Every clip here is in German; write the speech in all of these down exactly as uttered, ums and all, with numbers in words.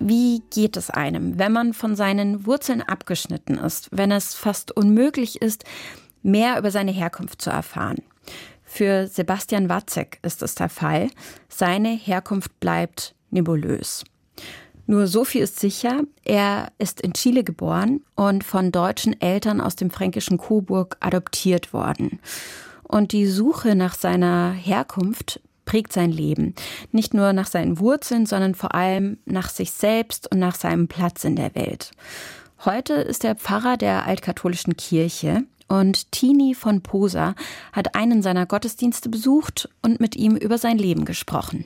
Wie geht es einem, wenn man von seinen Wurzeln abgeschnitten ist, wenn es fast unmöglich ist, mehr über seine Herkunft zu erfahren? Für Sebastian Watzek ist es der Fall. Seine Herkunft bleibt nebulös. Nur so viel ist sicher, er ist in Chile geboren und von deutschen Eltern aus dem fränkischen Coburg adoptiert worden. Und die Suche nach seiner Herkunft prägt sein Leben. Nicht nur nach seinen Wurzeln, sondern vor allem nach sich selbst und nach seinem Platz in der Welt. Heute ist er Pfarrer der altkatholischen Kirche und Tini von Posa hat einen seiner Gottesdienste besucht und mit ihm über sein Leben gesprochen.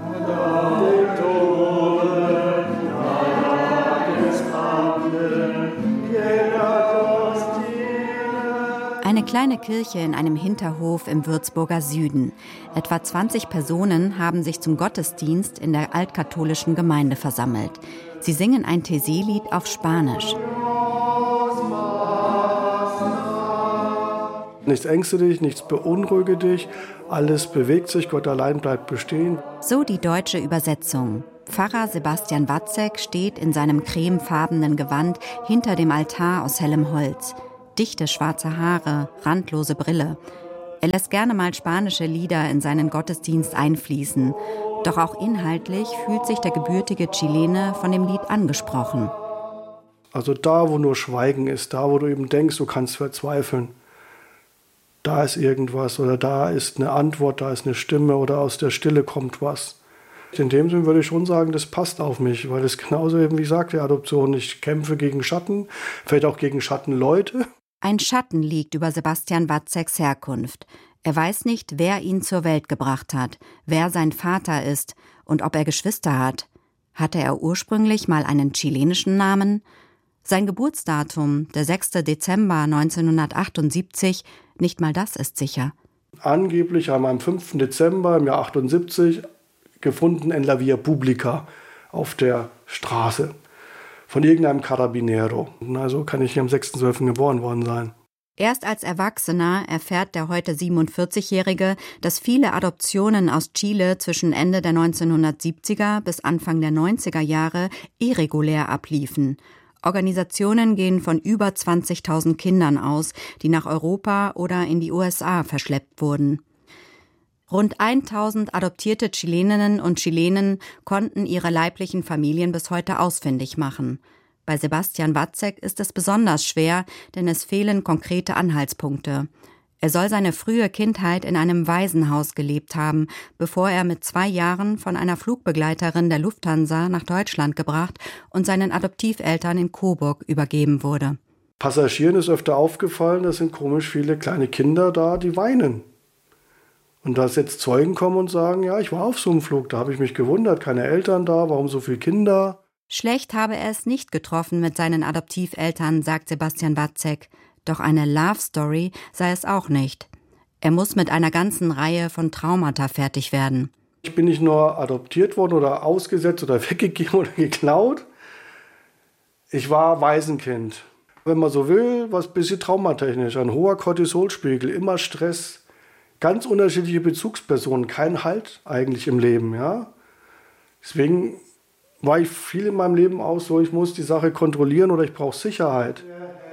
Eine kleine Kirche in einem Hinterhof im Würzburger Süden. Etwa zwanzig Personen haben sich zum Gottesdienst in der altkatholischen Gemeinde versammelt. Sie singen ein Taizé-Lied auf Spanisch. Nichts ängste dich, nichts beunruhige dich, alles bewegt sich, Gott allein bleibt bestehen. So die deutsche Übersetzung. Pfarrer Sebastian Watzek steht in seinem cremefarbenen Gewand hinter dem Altar aus hellem Holz. Dichte schwarze Haare, randlose Brille. Er lässt gerne mal spanische Lieder in seinen Gottesdienst einfließen. Doch auch inhaltlich fühlt sich der gebürtige Chilene von dem Lied angesprochen. Also da, wo nur Schweigen ist, da, wo du eben denkst, du kannst verzweifeln, da ist irgendwas oder da ist eine Antwort, da ist eine Stimme oder aus der Stille kommt was. In dem Sinne würde ich schon sagen, das passt auf mich, weil es genauso eben, wie sagt die Adoption, ich kämpfe gegen Schatten, vielleicht auch gegen Schattenleute. Ein Schatten liegt über Sebastian Watzeks Herkunft. Er weiß nicht, wer ihn zur Welt gebracht hat, wer sein Vater ist und ob er Geschwister hat. Hatte er ursprünglich mal einen chilenischen Namen? Sein Geburtsdatum, der sechster Dezember neunzehnhundertachtundsiebzig, nicht mal das ist sicher. Angeblich haben wir am fünften Dezember im Jahr achtundsiebzig gefunden in La Via Publica auf der Straße von irgendeinem Carabinero. Also kann ich hier am sechsten zwölften geboren worden sein. Erst als Erwachsener erfährt der heute siebenundvierzigjährige, dass viele Adoptionen aus Chile zwischen Ende der neunzehnhundertsiebziger bis Anfang der neunziger Jahre irregulär abliefen. Organisationen gehen von über zwanzigtausend Kindern aus, die nach Europa oder in die U S A verschleppt wurden. Rund tausend adoptierte Chileninnen und Chilenen konnten ihre leiblichen Familien bis heute ausfindig machen. Bei Sebastian Watzek ist es besonders schwer, denn es fehlen konkrete Anhaltspunkte. Er soll seine frühe Kindheit in einem Waisenhaus gelebt haben, bevor er mit zwei Jahren von einer Flugbegleiterin der Lufthansa nach Deutschland gebracht und seinen Adoptiveltern in Coburg übergeben wurde. Passagieren ist öfter aufgefallen, da sind komisch viele kleine Kinder da, die weinen. Und dass jetzt Zeugen kommen und sagen, ja, ich war auf so einem Flug, da habe ich mich gewundert, keine Eltern da, warum so viele Kinder? Schlecht habe er es nicht getroffen mit seinen Adoptiveltern, sagt Sebastian Watzek. Doch eine Love-Story sei es auch nicht. Er muss mit einer ganzen Reihe von Traumata fertig werden. Ich bin nicht nur adoptiert worden oder ausgesetzt oder weggegeben oder geklaut. Ich war Waisenkind. Wenn man so will, was ein bisschen traumatechnisch. Ein hoher Cortisolspiegel, immer Stress. Ganz unterschiedliche Bezugspersonen, kein Halt eigentlich im Leben. Ja? Deswegen war ich viel in meinem Leben auch so, ich muss die Sache kontrollieren oder ich brauche Sicherheit.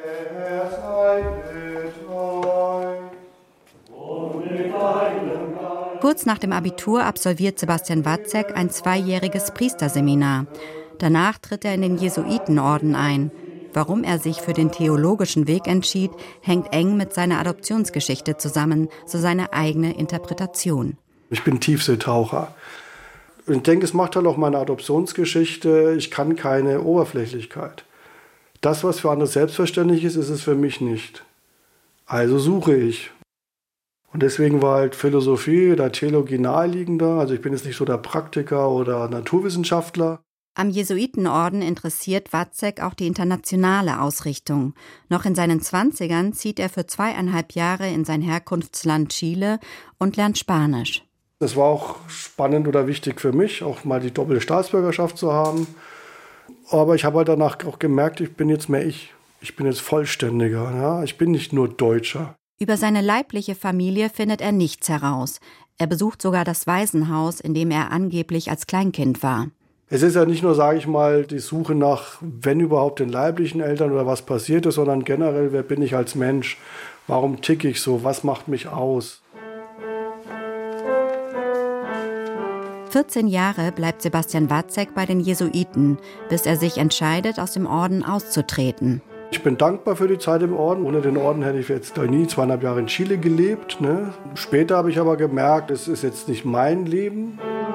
Kurz nach dem Abitur absolviert Sebastian Watzek ein zweijähriges Priesterseminar. Danach tritt er in den Jesuitenorden ein. Warum er sich für den theologischen Weg entschied, hängt eng mit seiner Adoptionsgeschichte zusammen, so seine eigene Interpretation. Ich bin Tiefseetaucher. Und ich denke, es macht halt auch meine Adoptionsgeschichte, ich kann keine Oberflächlichkeit. Das, was für andere selbstverständlich ist, ist es für mich nicht. Also suche ich. Und deswegen war halt Philosophie oder Theologie naheliegender. Also ich bin jetzt nicht so der Praktiker oder Naturwissenschaftler. Am Jesuitenorden interessiert Watzek auch die internationale Ausrichtung. Noch in seinen Zwanzigern zieht er für zweieinhalb Jahre in sein Herkunftsland Chile und lernt Spanisch. Das war auch spannend oder wichtig für mich, auch mal die doppelte Staatsbürgerschaft zu haben. Aber ich habe halt danach auch gemerkt, ich bin jetzt mehr ich. Ich bin jetzt vollständiger. Ja? Ich bin nicht nur Deutscher. Über seine leibliche Familie findet er nichts heraus. Er besucht sogar das Waisenhaus, in dem er angeblich als Kleinkind war. Es ist ja nicht nur, sage ich mal, die Suche nach, wenn überhaupt, den leiblichen Eltern oder was passiert ist, sondern generell, wer bin ich als Mensch? Warum ticke ich so? Was macht mich aus? vierzehn Jahre bleibt Sebastian Watzek bei den Jesuiten, bis er sich entscheidet, aus dem Orden auszutreten. Ich bin dankbar für die Zeit im Orden. Ohne den Orden hätte ich jetzt nie zweieinhalb Jahre in Chile gelebt. Ne? Später habe ich aber gemerkt, es ist jetzt nicht mein Leben.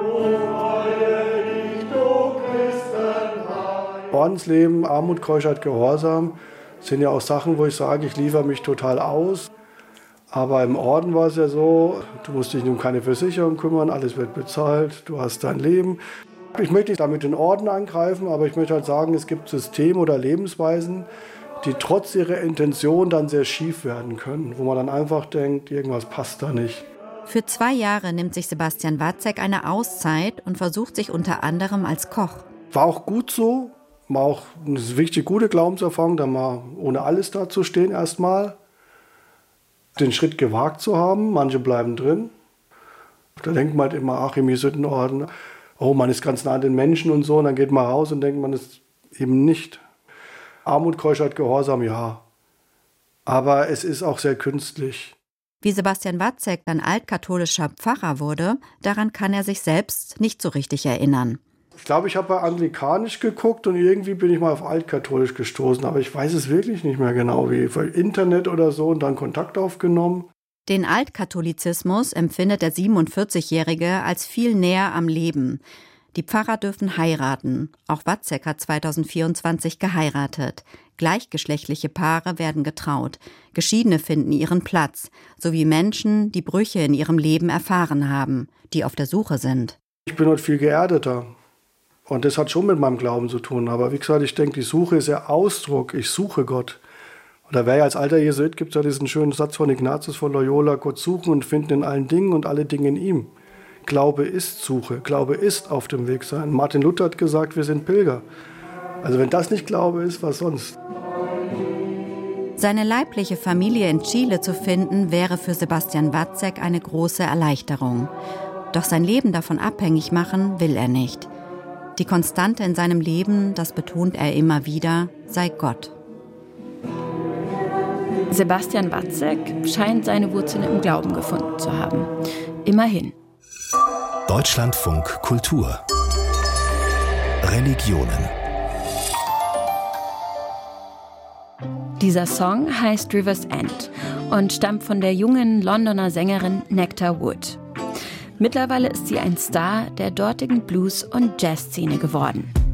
Ordensleben, Armut, Keuschheit, Gehorsam sind ja auch Sachen, wo ich sage, ich liefere mich total aus. Aber im Orden war es ja so, du musst dich um keine Versicherung kümmern, alles wird bezahlt, du hast dein Leben. Ich möchte nicht damit den Orden angreifen, aber ich möchte halt sagen, es gibt Systeme oder Lebensweisen, die trotz ihrer Intention dann sehr schief werden können, wo man dann einfach denkt, irgendwas passt da nicht. Für zwei Jahre nimmt sich Sebastian Watzek eine Auszeit und versucht sich unter anderem als Koch. War auch gut so, war auch eine wichtige, gute Glaubenserfahrung, da mal ohne alles da zu stehen erstmal. Den Schritt gewagt zu haben, manche bleiben drin. Da denkt man halt immer, ach, im Jesuitenorden, oh, man ist ganz nah an den Menschen und so, und dann geht man raus und denkt, man ist eben nicht. Armut, Keuschheit, Gehorsam, ja. Aber es ist auch sehr künstlich. Wie Sebastian Watzek dann altkatholischer Pfarrer wurde, daran kann er sich selbst nicht so richtig erinnern. Ich glaube, ich habe bei Anglikanisch geguckt und irgendwie bin ich mal auf altkatholisch gestoßen. Aber ich weiß es wirklich nicht mehr genau, wie für Internet oder so, und dann Kontakt aufgenommen. Den Altkatholizismus empfindet der siebenundvierzigjährige als viel näher am Leben. Die Pfarrer dürfen heiraten. Auch Watzek hat zweitausendvierundzwanzig geheiratet. Gleichgeschlechtliche Paare werden getraut. Geschiedene finden ihren Platz, sowie Menschen, die Brüche in ihrem Leben erfahren haben, die auf der Suche sind. Ich bin heute viel geerdeter. Und das hat schon mit meinem Glauben zu tun. Aber wie gesagt, ich denke, die Suche ist ja Ausdruck. Ich suche Gott. Oder wer ja als alter Jesuit, gibt es ja diesen schönen Satz von Ignatius von Loyola: Gott suchen und finden in allen Dingen und alle Dinge in ihm. Glaube ist Suche. Glaube ist auf dem Weg sein. Martin Luther hat gesagt, wir sind Pilger. Also wenn das nicht Glaube ist, was sonst? Seine leibliche Familie in Chile zu finden, wäre für Sebastian Watzek eine große Erleichterung. Doch sein Leben davon abhängig machen will er nicht. Die Konstante in seinem Leben, das betont er immer wieder, sei Gott. Sebastian Watzek scheint seine Wurzeln im Glauben gefunden zu haben. Immerhin. Deutschlandfunk Kultur. Religionen. Dieser Song heißt River's End und stammt von der jungen Londoner Sängerin Nectar Wood. Mittlerweile ist sie ein Star der dortigen Blues- und Jazzszene geworden.